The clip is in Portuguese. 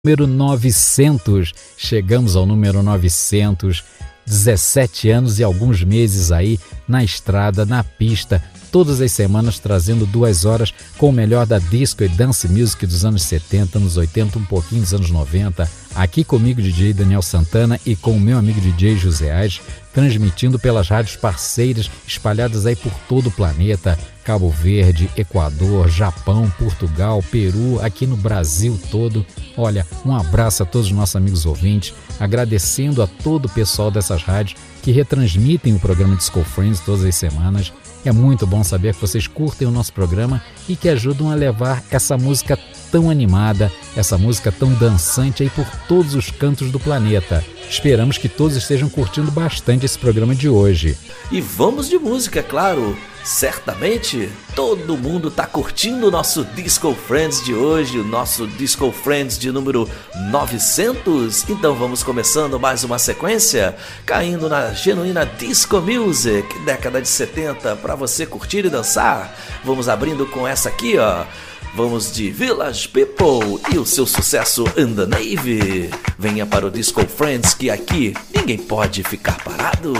Número 900, chegamos ao número 900, 17 anos e alguns meses aí na estrada, na pista, todas as semanas trazendo 2 horas com o melhor da disco e dance music dos anos 70, anos 80, um pouquinho dos anos 90, aqui comigo DJ Daniel Santana e com o meu amigo DJ José Aires, transmitindo pelas rádios parceiras espalhadas aí por todo o planeta, Cabo Verde, Equador, Japão, Portugal, Peru, aqui no Brasil todo. Olha, um abraço a todos os nossos amigos ouvintes, agradecendo a todo o pessoal dessas rádios que retransmitem o programa Disco Friends todas as semanas. É muito bom saber que vocês curtem o nosso programa e que ajudam a levar essa música tão animada, essa música tão dançante aí por todos os cantos do planeta. Esperamos que todos estejam curtindo bastante esse programa de hoje. E vamos de música, claro! Certamente todo mundo está curtindo o nosso Disco Friends de hoje, o nosso Disco Friends de número 900. Então vamos começando mais uma sequência, caindo na genuína Disco Music, década de 70, para você curtir e dançar. Vamos abrindo com essa aqui, ó. Vamos de Village People e o seu sucesso In The Navy. Venha para o Disco Friends que aqui ninguém pode ficar parado.